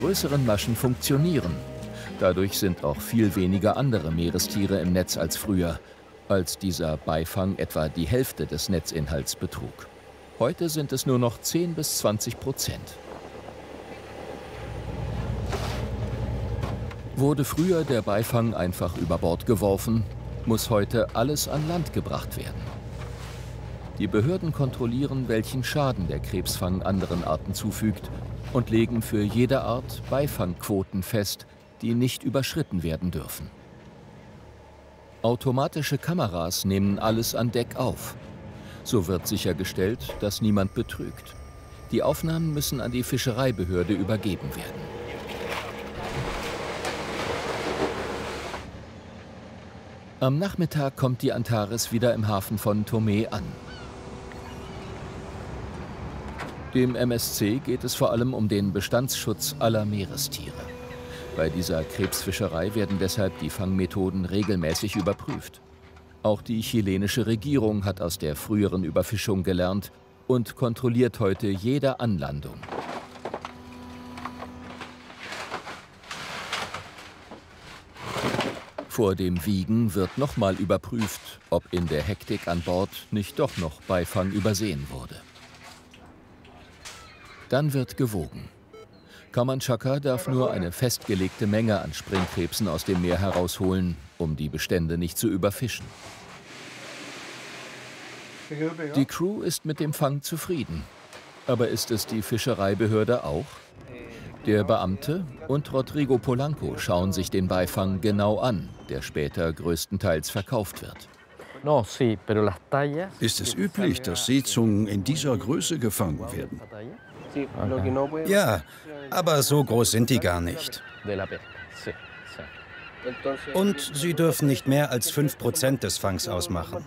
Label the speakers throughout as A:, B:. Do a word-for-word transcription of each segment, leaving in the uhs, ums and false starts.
A: größeren Maschen funktionieren. Dadurch sind auch viel weniger andere Meerestiere im Netz als früher, als dieser Beifang etwa die Hälfte des Netzinhalts betrug. Heute sind es nur noch zehn bis zwanzig Prozent. Wurde früher der Beifang einfach über Bord geworfen, muss heute alles an Land gebracht werden. Die Behörden kontrollieren, welchen Schaden der Krebsfang anderen Arten zufügt und legen für jede Art Beifangquoten fest, die nicht überschritten werden dürfen. Automatische Kameras nehmen alles an Deck auf. So wird sichergestellt, dass niemand betrügt. Die Aufnahmen müssen an die Fischereibehörde übergeben werden. Am Nachmittag kommt die Antares wieder im Hafen von Tomé an. Dem M S C geht es vor allem um den Bestandsschutz aller Meerestiere. Bei dieser Krebsfischerei werden deshalb die Fangmethoden regelmäßig überprüft. Auch die chilenische Regierung hat aus der früheren Überfischung gelernt und kontrolliert heute jede Anlandung. Vor dem Wiegen wird nochmal überprüft, ob in der Hektik an Bord nicht doch noch Beifang übersehen wurde. Dann wird gewogen. Camanchaca darf nur eine festgelegte Menge an Springkrebsen aus dem Meer herausholen, um die Bestände nicht zu überfischen. Die Crew ist mit dem Fang zufrieden. Aber ist es die Fischereibehörde auch? Der Beamte und Rodrigo Polanco schauen sich den Beifang genau an, der später größtenteils verkauft wird.
B: Ist es üblich, dass Seezungen in dieser Größe gefangen werden?
C: Ja, aber so groß sind die gar nicht. Und sie dürfen nicht mehr als fünf Prozent des Fangs ausmachen.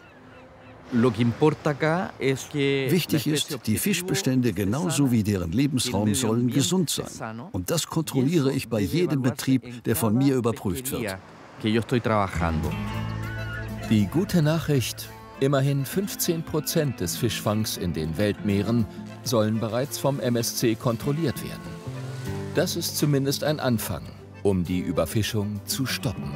B: Wichtig ist, die Fischbestände genauso wie deren Lebensraum sollen gesund sein. Und das kontrolliere ich bei jedem Betrieb, der von mir überprüft wird.
A: Die gute Nachricht: Immerhin fünfzehn Prozent des Fischfangs in den Weltmeeren sollen bereits vom M S C kontrolliert werden. Das ist zumindest ein Anfang, um die Überfischung zu stoppen.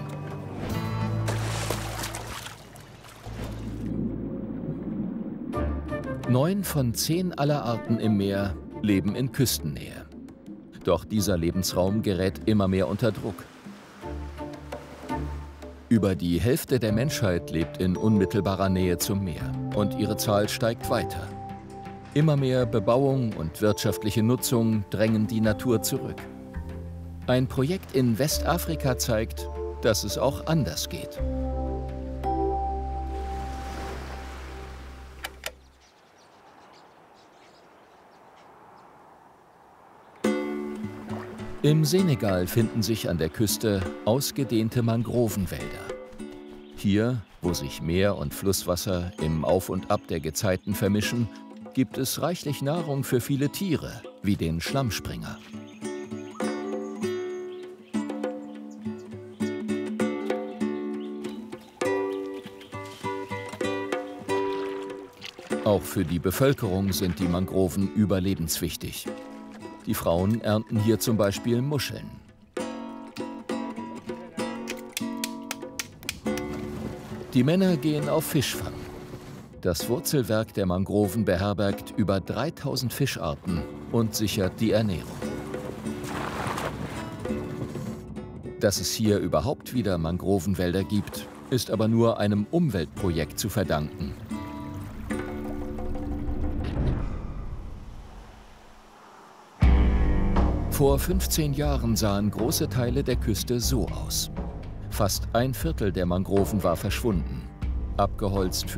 A: Neun von zehn aller Arten im Meer leben in Küstennähe. Doch dieser Lebensraum gerät immer mehr unter Druck. Über die Hälfte der Menschheit lebt in unmittelbarer Nähe zum Meer und ihre Zahl steigt weiter. Immer mehr Bebauung und wirtschaftliche Nutzung drängen die Natur zurück. Ein Projekt in Westafrika zeigt, dass es auch anders geht. Im Senegal finden sich an der Küste ausgedehnte Mangrovenwälder. Hier, wo sich Meer- und Flusswasser im Auf und Ab der Gezeiten vermischen, gibt es reichlich Nahrung für viele Tiere, wie den Schlammspringer. Auch für die Bevölkerung sind die Mangroven überlebenswichtig. Die Frauen ernten hier zum Beispiel Muscheln. Die Männer gehen auf Fischfang. Das Wurzelwerk der Mangroven beherbergt über dreitausend Fischarten und sichert die Ernährung. Dass es hier überhaupt wieder Mangrovenwälder gibt, ist aber nur einem Umweltprojekt zu verdanken. Vor fünfzehn Jahren sahen große Teile der Küste so aus. Fast ein Viertel der Mangroven war verschwunden, abgeholzt für